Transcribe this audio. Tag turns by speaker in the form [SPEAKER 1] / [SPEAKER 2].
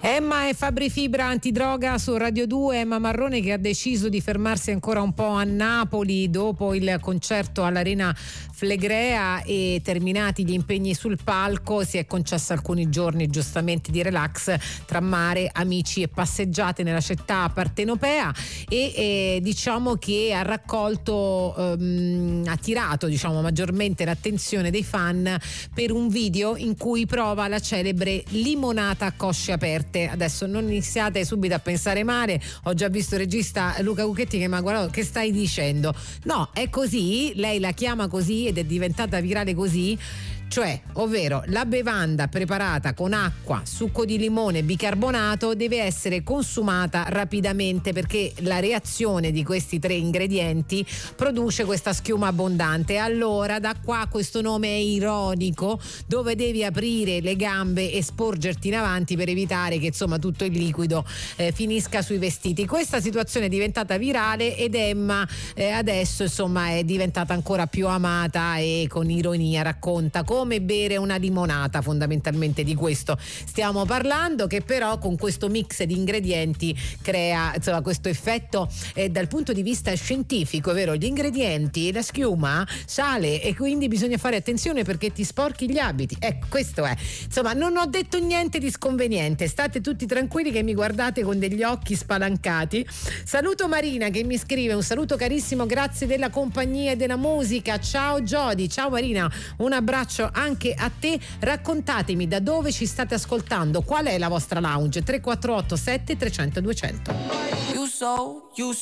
[SPEAKER 1] Emma e Fabri Fibra antidroga su Radio 2. Emma Marrone che ha deciso di fermarsi ancora un po' a Napoli dopo il concerto all'Arena Flegrea e terminati gli impegni sul palco si è concessa alcuni giorni giustamente di relax tra mare, amici e passeggiate nella città partenopea e diciamo che ha raccolto attirato maggiormente l'attenzione dei fan per un video in cui prova la celebre limonata a cosce aperte. Adesso non iniziate subito a pensare male, ho già visto il regista Luca Cucchetti che mi ha guardato, che stai dicendo? No, è così, lei la chiama così ed è diventata virale così, cioè, ovvero la bevanda preparata con acqua, succo di limone e bicarbonato deve essere consumata rapidamente perché la reazione di questi tre ingredienti produce questa schiuma abbondante. Allora da qua questo nome è ironico, dove devi aprire le gambe e sporgerti in avanti per evitare che tutto il liquido finisca sui vestiti. Questa situazione è diventata virale ed Emma adesso è diventata ancora più amata e con ironia racconta come bere una limonata, fondamentalmente di questo stiamo parlando, che però con questo mix di ingredienti crea questo effetto dal punto di vista scientifico, è vero, gli ingredienti, la schiuma sale e quindi bisogna fare attenzione perché ti sporchi gli abiti. Ecco, questo è. Non ho detto niente di sconveniente, state tutti tranquilli che mi guardate con degli occhi spalancati. Saluto Marina che mi scrive: un saluto carissimo, grazie della compagnia e della musica. Ciao Jody, ciao Marina, un abbraccio anche a te. Raccontatemi da dove ci state ascoltando, qual è la vostra lounge. 348 7300 200.
[SPEAKER 2] You